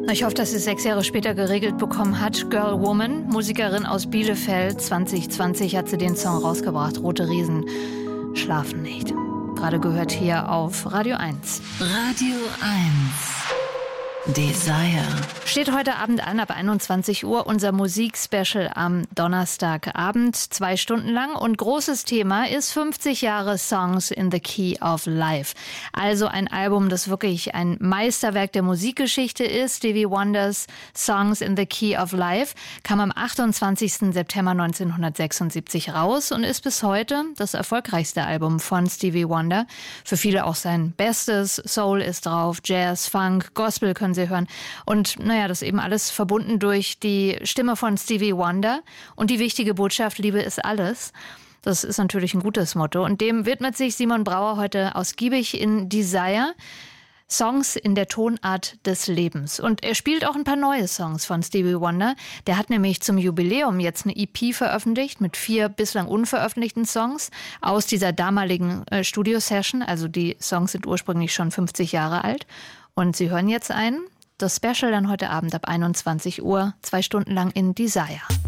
Ich hoffe, dass sie es 6 Jahre später geregelt bekommen hat. Girl Woman, Musikerin aus Bielefeld. 2020 hat sie den Song rausgebracht. Rote Riesen schlafen nicht. Gerade gehört hier auf Radio 1. Radio 1. Desire. Steht heute Abend an, ab 21 Uhr, unser Musikspecial am Donnerstagabend, 2 Stunden lang. Und großes Thema ist 50 Jahre Songs in the Key of Life. Also ein Album, das wirklich ein Meisterwerk der Musikgeschichte ist. Stevie Wonders Songs in the Key of Life kam am 28. September 1976 raus und ist bis heute das erfolgreichste Album von Stevie Wonder. Für viele auch sein bestes. Soul ist drauf, Jazz, Funk, Gospel können Sie hören. Und das eben alles verbunden durch die Stimme von Stevie Wonder und die wichtige Botschaft, Liebe ist alles. Das ist natürlich ein gutes Motto. Und dem widmet sich Simon Brauer heute ausgiebig in Desire. Songs in der Tonart des Lebens. Und er spielt auch ein paar neue Songs von Stevie Wonder. Der hat nämlich zum Jubiläum jetzt eine EP veröffentlicht mit 4 bislang unveröffentlichten Songs aus dieser damaligen Studio-Session. Also die Songs sind ursprünglich schon 50 Jahre alt. Und Sie hören jetzt das Special dann heute Abend ab 21 Uhr, 2 Stunden lang in Desire.